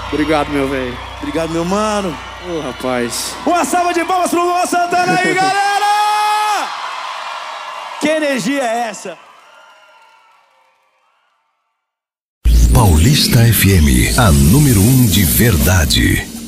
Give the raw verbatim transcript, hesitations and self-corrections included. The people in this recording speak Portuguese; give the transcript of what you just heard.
Obrigado, meu velho. Obrigado, meu mano. Ô, oh, rapaz. Uma salva de palmas pro Luan Santana aí, galera! Que energia é essa? Paulista F M, a número um de verdade.